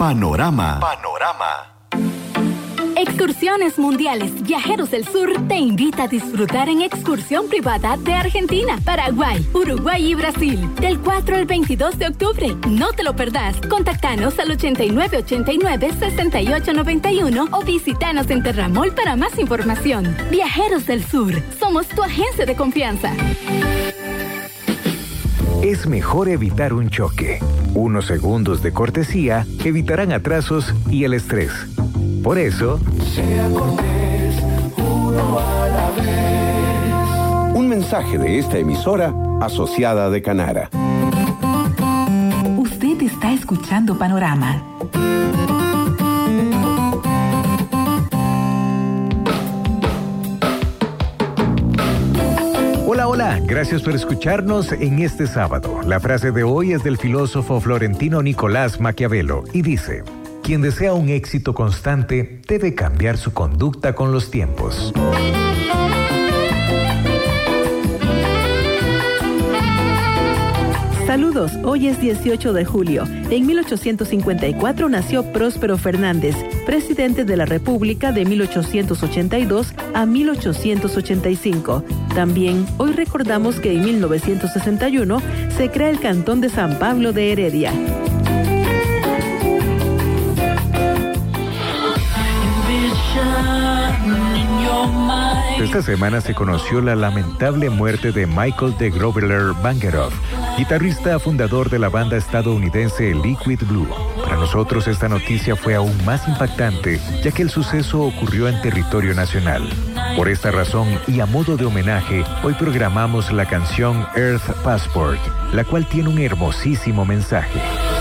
Panorama. Excursiones Mundiales Viajeros del Sur te invita a disfrutar en excursión privada de Argentina, Paraguay, Uruguay y Brasil del 4 al 22 de octubre. No te lo perdás. Contactanos al 8989-6891 o visitanos en Terramol para más información. Viajeros del Sur, somos tu agencia de confianza. Es mejor evitar un choque. Unos segundos de cortesía evitarán atrasos y el estrés. Por eso, sea cortés, uno a la vez. Un mensaje de esta emisora asociada de Canara. Usted está escuchando Panorama. Hola, gracias por escucharnos en este sábado. La frase de hoy es del filósofo florentino Nicolás Maquiavelo y dice: quien desea un éxito constante debe cambiar su conducta con los tiempos. Saludos, hoy es 18 de julio. En 1854 nació Próspero Fernández, presidente de la República de 1882 a 1885. También hoy recordamos que en 1961 se crea el Cantón de San Pablo de Heredia. Esta semana se conoció la lamentable muerte de Michael de Groveler Bangerov, guitarrista fundador de la banda estadounidense Liquid Blue. Para nosotros esta noticia fue aún más impactante, ya que el suceso ocurrió en territorio nacional. Por esta razón y a modo de homenaje, hoy programamos la canción Earth Passport, la cual tiene un hermosísimo mensaje.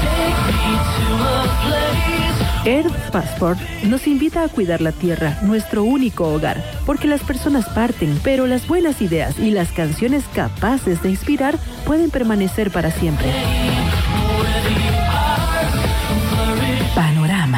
Earth Passport nos invita a cuidar la tierra, nuestro único hogar, porque las personas parten, pero las buenas ideas y las canciones capaces de inspirar pueden permanecer para siempre. Panorama.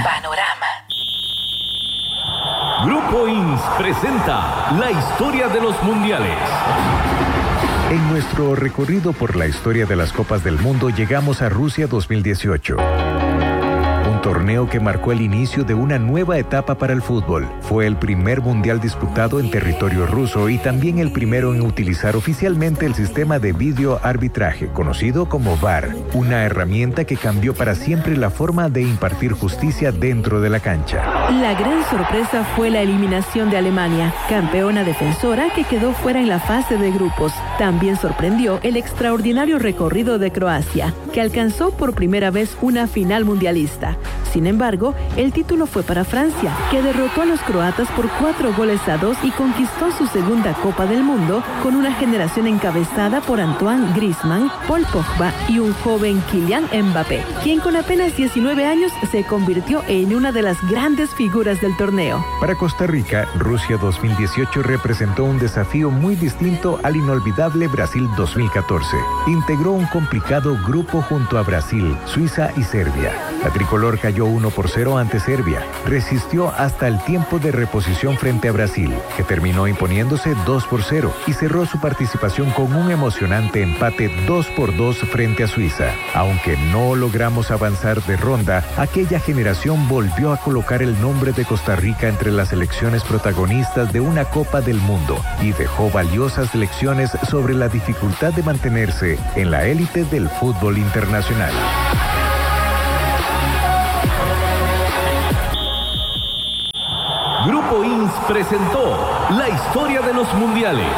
Grupo INS presenta la historia de los mundiales. En nuestro recorrido por la historia de las Copas del Mundo llegamos a Rusia 2018. Un torneo que marcó el inicio de una nueva etapa para el fútbol. Fue el primer mundial disputado en territorio ruso y también el primero en utilizar oficialmente el sistema de video arbitraje, conocido como VAR, una herramienta que cambió para siempre la forma de impartir justicia dentro de la cancha. La gran sorpresa fue la eliminación de Alemania, campeona defensora que quedó fuera en la fase de grupos. También sorprendió el extraordinario recorrido de Croacia, que alcanzó por primera vez una final mundialista. Sin embargo, el título fue para Francia, que derrotó a los croatas por 4-2 y conquistó su segunda Copa del Mundo con una generación encabezada por Antoine Griezmann, Paul Pogba y un joven Kylian Mbappé, quien con apenas 19 años se convirtió en una de las grandes figuras del torneo. Para Costa Rica, Rusia 2018 representó un desafío muy distinto al inolvidable Brasil 2014. Integró un complicado grupo junto a Brasil, Suiza y Serbia. La tricolor cayó 1-0 ante Serbia. Resistió hasta el tiempo de reposición frente a Brasil, que terminó imponiéndose 2-0 y cerró su participación con un emocionante empate 2-2 frente a Suiza. Aunque no logramos avanzar de ronda, aquella generación volvió a colocar el nombre de Costa Rica entre las selecciones protagonistas de una Copa del Mundo y dejó valiosas lecciones sobre la dificultad de mantenerse en la élite del fútbol internacional. Grupo INS presentó la historia de los mundiales.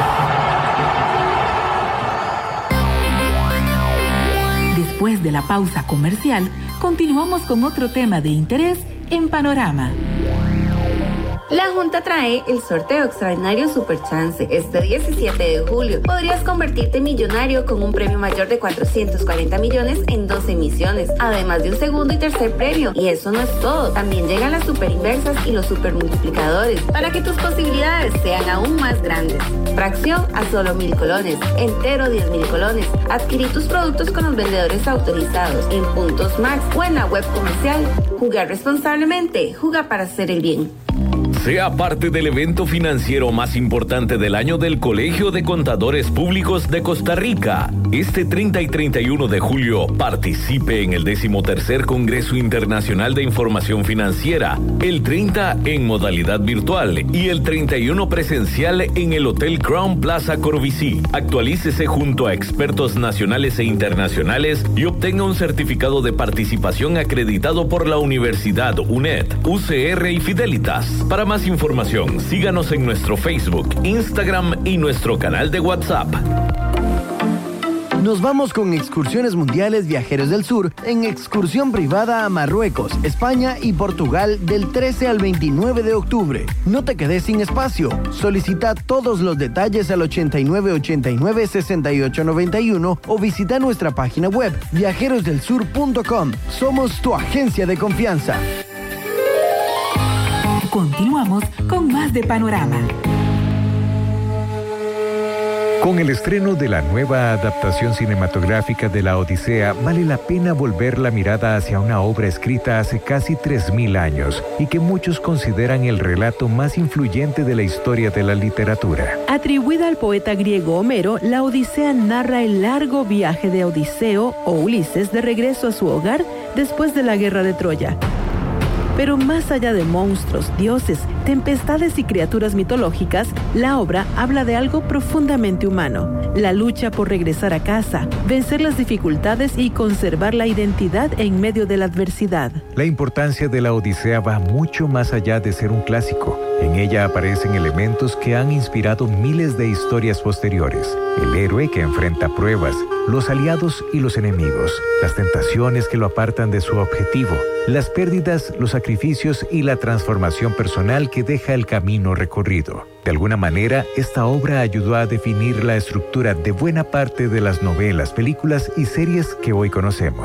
Después de la pausa comercial, continuamos con otro tema de interés en Panorama. La Junta trae el sorteo extraordinario Super Chance. Este 17 de julio podrías convertirte en millonario con un premio mayor de 440 millones en 2 emisiones, además de un segundo y tercer premio. Y eso no es todo. También llegan las super inversas y los super multiplicadores para que tus posibilidades sean aún más grandes. Fracción a solo 1,000 colones, entero 10,000 colones. Adquirí tus productos con los vendedores autorizados en Puntos Max o en la web comercial. Jugar responsablemente, juega para hacer el bien. Sea parte del evento financiero más importante del año del Colegio de Contadores Públicos de Costa Rica. Este 30 y 31 de julio participe en el 13º Congreso Internacional de Información Financiera, el 30 en modalidad virtual y el 31 presencial en el Hotel Crown Plaza Corvisí. Actualícese junto a expertos nacionales e internacionales y obtenga un certificado de participación acreditado por la Universidad UNED, UCR y Fidelitas. Para más información, síganos en nuestro Facebook, Instagram y nuestro canal de WhatsApp. Nos vamos con Excursiones Mundiales Viajeros del Sur en excursión privada a Marruecos, España y Portugal del 13 al 29 de octubre. No te quedes sin espacio. Solicita todos los detalles al 8989-6891 o visita nuestra página web viajerosdelsur.com. Somos tu agencia de confianza. Continuamos con más de Panorama. Con el estreno de la nueva adaptación cinematográfica de La Odisea, vale la pena volver la mirada hacia una obra escrita hace casi 3.000 años y que muchos consideran el relato más influyente de la historia de la literatura. Atribuida al poeta griego Homero, La Odisea narra el largo viaje de Odiseo o Ulises de regreso a su hogar después de la guerra de Troya. Pero más allá de monstruos, dioses, tempestades y criaturas mitológicas, la obra habla de algo profundamente humano: la lucha por regresar a casa, vencer las dificultades y conservar la identidad en medio de la adversidad. La importancia de La Odisea va mucho más allá de ser un clásico. En ella aparecen elementos que han inspirado miles de historias posteriores. El héroe que enfrenta pruebas, los aliados y los enemigos, las tentaciones que lo apartan de su objetivo, las pérdidas, los sacrificios y la transformación personal que deja el camino recorrido. De alguna manera, esta obra ayudó a definir la estructura de buena parte de las novelas, películas y series que hoy conocemos.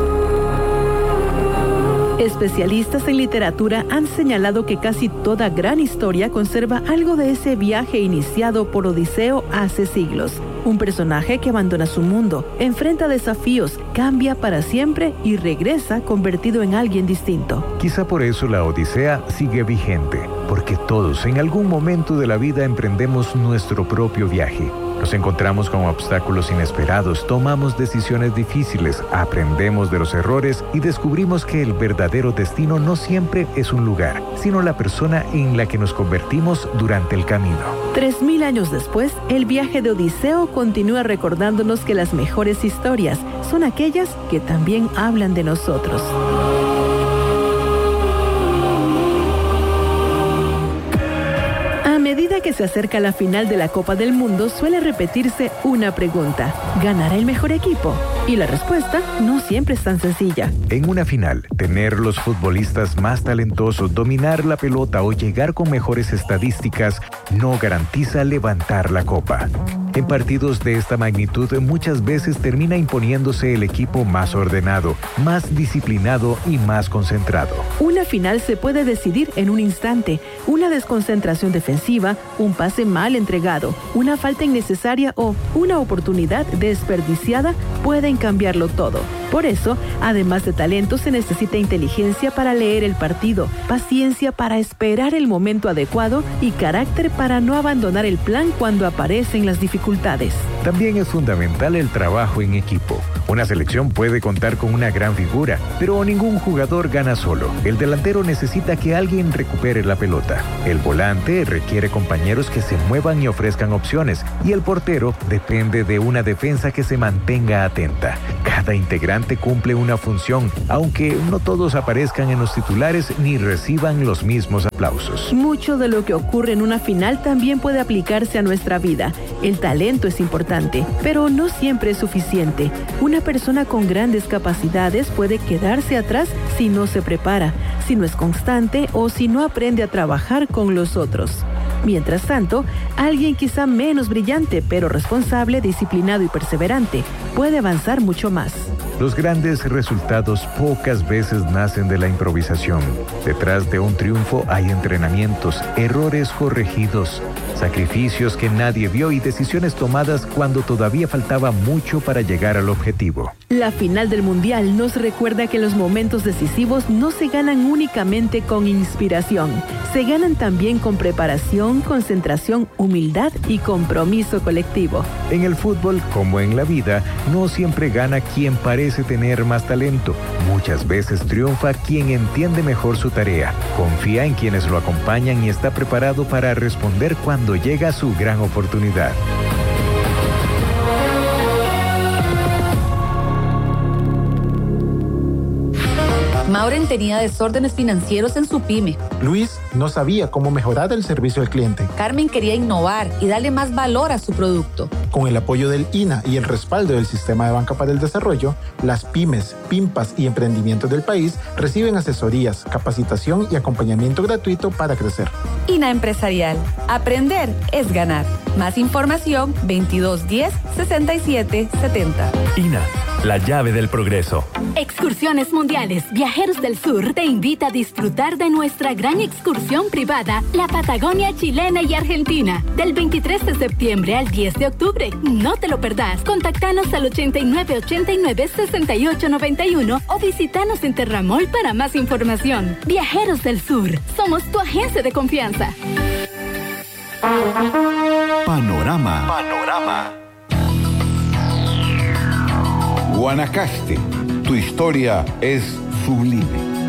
Especialistas en literatura han señalado que casi toda gran historia conserva algo de ese viaje iniciado por Odiseo hace siglos. Un personaje que abandona su mundo, enfrenta desafíos, cambia para siempre y regresa convertido en alguien distinto. Quizá por eso La Odisea sigue vigente, porque todos en algún momento de la vida emprendemos nuestro propio viaje. Nos encontramos con obstáculos inesperados, tomamos decisiones difíciles, aprendemos de los errores y descubrimos que el verdadero destino no siempre es un lugar, sino la persona en la que nos convertimos durante el camino. 3000 años después, el viaje de Odiseo continúa recordándonos que las mejores historias son aquellas que también hablan de nosotros. A medida que se acerca la final de la Copa del Mundo, suele repetirse una pregunta: ¿ganará el mejor equipo? Y la respuesta no siempre es tan sencilla. En una final, tener los futbolistas más talentosos, dominar la pelota o llegar con mejores estadísticas no garantiza levantar la copa. En partidos de esta magnitud, muchas veces termina imponiéndose el equipo más ordenado, más disciplinado y más concentrado. Una final se puede decidir en un instante. Una desconcentración defensiva, un pase mal entregado, una falta innecesaria o una oportunidad desperdiciada pueden cambiarlo todo. Por eso, además de talento, se necesita inteligencia para leer el partido, paciencia para esperar el momento adecuado y carácter para no abandonar el plan cuando aparecen las dificultades. También es fundamental el trabajo en equipo. Una selección puede contar con una gran figura, pero ningún jugador gana solo. El delantero necesita que alguien recupere la pelota. El volante requiere compañeros que se muevan y ofrezcan opciones. Y el portero depende de una defensa que se mantenga atenta. Cada integrante cumple una función, aunque no todos aparezcan en los titulares ni reciban los mismos aplausos. Mucho de lo que ocurre en una final también puede aplicarse a nuestra vida. El talento es importante, pero no siempre es suficiente. Una persona con grandes capacidades puede quedarse atrás si no se prepara, si no es constante o si no aprende a trabajar con los otros. Mientras tanto, alguien quizá menos brillante, pero responsable, disciplinado y perseverante, puede avanzar mucho más. Los grandes resultados pocas veces nacen de la improvisación. Detrás de un triunfo hay entrenamientos, errores corregidos, sacrificios que nadie vio y decisiones tomadas cuando todavía faltaba mucho para llegar al objetivo. La final del Mundial nos recuerda que los momentos decisivos no se ganan únicamente con inspiración. Se ganan también con preparación, concentración, humildad y compromiso colectivo. En el fútbol, como en la vida, no siempre gana quien parece tener más talento. Muchas veces triunfa quien entiende mejor su tarea, confía en quienes lo acompañan y está preparado para responder cuando llega su gran oportunidad. Maureen tenía desórdenes financieros en su pyme. Luis no sabía cómo mejorar el servicio al cliente. Carmen quería innovar y darle más valor a su producto. Con el apoyo del INA y el respaldo del Sistema de Banca para el Desarrollo, las pymes, PIMPAS y emprendimientos del país reciben asesorías, capacitación y acompañamiento gratuito para crecer. INA Empresarial. Aprender es ganar. Más información 2210 67 70. INA, la llave del progreso. Excursiones Mundiales Viajeros del Sur te invita a disfrutar de nuestra gran excursión privada, la Patagonia chilena y argentina, del 23 de septiembre al 10 de octubre. No te lo perdás. Contactanos al 8989-6891 o visitanos en Terramol para más información. Viajeros del Sur, somos tu agencia de confianza. Panorama. Guanacaste, tu historia es sublime.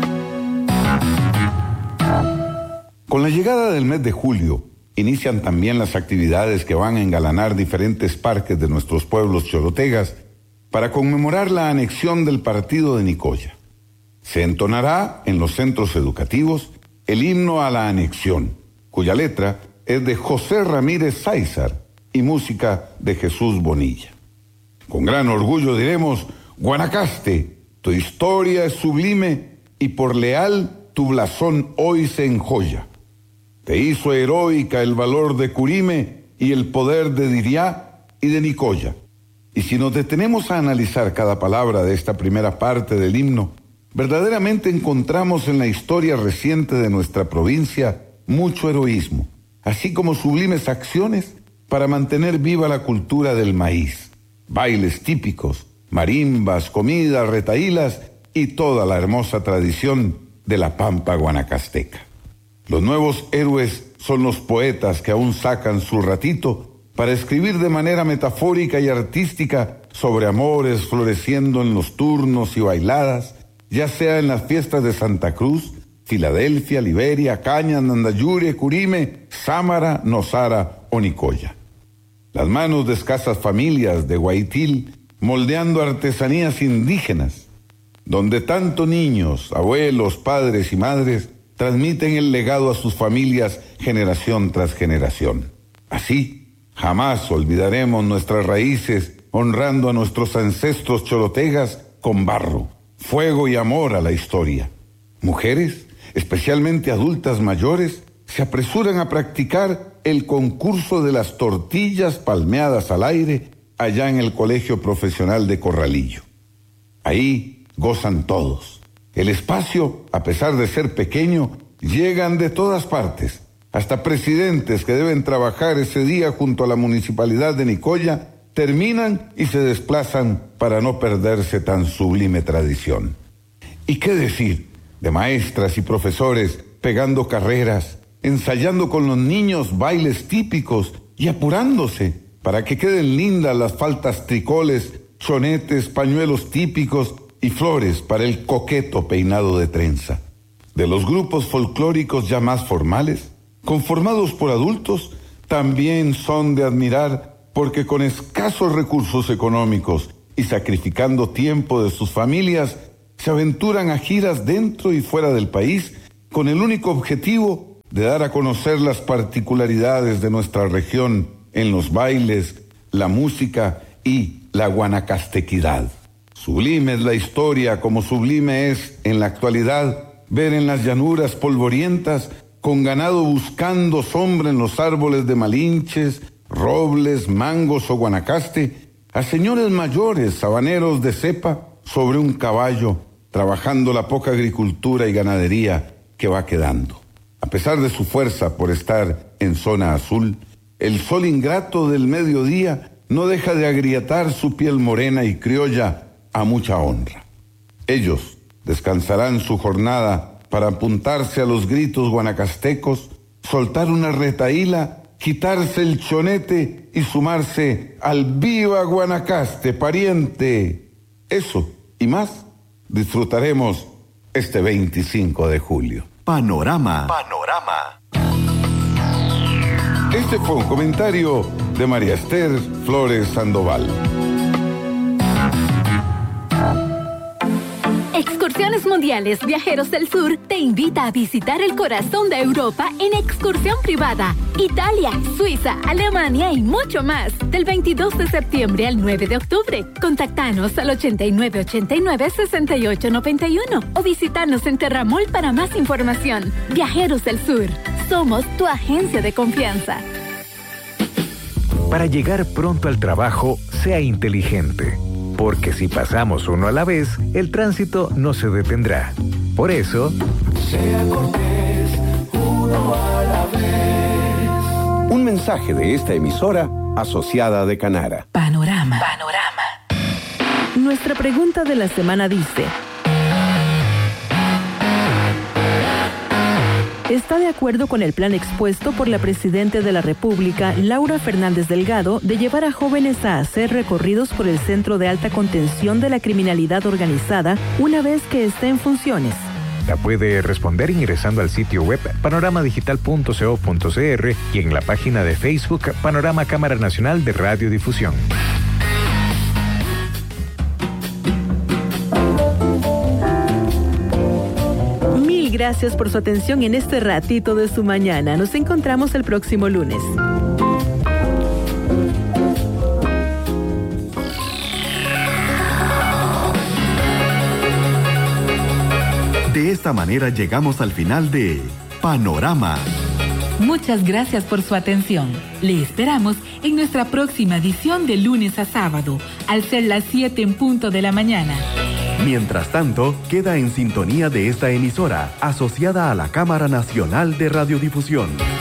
Con la llegada del mes de julio, inician también las actividades que van a engalanar diferentes parques de nuestros pueblos chorotegas para conmemorar la anexión del partido de Nicoya. Se entonará en los centros educativos el himno a la anexión, cuya letra es de José Ramírez Sáizar y música de Jesús Bonilla. Con gran orgullo diremos: Guanacaste, tu historia es sublime y por leal tu blasón hoy se enjoya. Te hizo heroica el valor de Curime y el poder de Diriá y de Nicoya. Y si nos detenemos a analizar cada palabra de esta primera parte del himno, verdaderamente encontramos en la historia reciente de nuestra provincia mucho heroísmo, así como sublimes acciones para mantener viva la cultura del maíz, bailes típicos, marimbas, comidas, retahílas y toda la hermosa tradición de la pampa guanacasteca. Los nuevos héroes son los poetas que aún sacan su ratito para escribir de manera metafórica y artística sobre amores floreciendo en los turnos y bailadas, ya sea en las fiestas de Santa Cruz, Filadelfia, Liberia, Cañas, Nandayure, Curime, Sámara, Nosara o Nicoya. Las manos de escasas familias de Guaitil moldeando artesanías indígenas, donde tanto niños, abuelos, padres y madres transmiten el legado a sus familias generación tras generación. Así, jamás olvidaremos nuestras raíces, honrando a nuestros ancestros chorotegas con barro, fuego y amor a la historia. Mujeres, especialmente adultas mayores, se apresuran a practicar el concurso de las tortillas palmeadas al aire allá en el Colegio Profesional de Corralillo. Ahí gozan todos. El espacio, a pesar de ser pequeño, llegan de todas partes, hasta presidentes que deben trabajar ese día junto a la Municipalidad de Nicoya, terminan y se desplazan para no perderse tan sublime tradición. ¿Y qué decir de maestras y profesores pegando carreras, ensayando con los niños bailes típicos y apurándose para que queden lindas las faltas tricoles, chonetes, pañuelos típicos y flores para el coqueto peinado de trenza? De los grupos folclóricos ya más formales, conformados por adultos, también son de admirar porque con escasos recursos económicos y sacrificando tiempo de sus familias, se aventuran a giras dentro y fuera del país con el único objetivo de dar a conocer las particularidades de nuestra región en los bailes, la música y la guanacastequidad. Sublime es la historia, como sublime es, en la actualidad, ver en las llanuras polvorientas con ganado buscando sombra en los árboles de malinches, robles, mangos o guanacaste, a señores mayores, sabaneros de cepa, sobre un caballo, trabajando la poca agricultura y ganadería que va quedando. A pesar de su fuerza por estar en zona azul, el sol ingrato del mediodía no deja de agrietar su piel morena y criolla a mucha honra. Ellos descansarán su jornada para apuntarse a los gritos guanacastecos, soltar una retahíla, quitarse el chonete y sumarse al ¡Viva Guanacaste, pariente! Eso y más disfrutaremos este 25 de julio. Panorama. Este fue un comentario de María Esther Flores Sandoval. Excursiones Mundiales Viajeros del Sur te invita a visitar el corazón de Europa en excursión privada. Italia, Suiza, Alemania y mucho más. Del 22 de septiembre al 9 de octubre. Contactanos al 8989-6891 o visítanos en Terramol para más información. Viajeros del Sur. Somos tu agencia de confianza. Para llegar pronto al trabajo, sea inteligente. Porque si pasamos uno a la vez, el tránsito no se detendrá. Por eso, sea cortés, uno a la vez. Un mensaje de esta emisora asociada de Canara. Panorama. Nuestra pregunta de la semana dice: ¿está de acuerdo con el plan expuesto por la Presidenta de la República, Laura Fernández Delgado, de llevar a jóvenes a hacer recorridos por el Centro de Alta Contención de la Criminalidad Organizada una vez que esté en funciones? la puede responder ingresando al sitio web panoramadigital.co.cr y en la página de Facebook Panorama Cámara Nacional de Radiodifusión. Gracias por su atención en este ratito de su mañana. Nos encontramos el próximo lunes. De esta manera llegamos al final de Panorama. Muchas gracias por su atención. Le esperamos en nuestra próxima edición de lunes a sábado, al ser las 7 en punto de la mañana. Mientras tanto, queda en sintonía de esta emisora, asociada a la Cámara Nacional de Radiodifusión.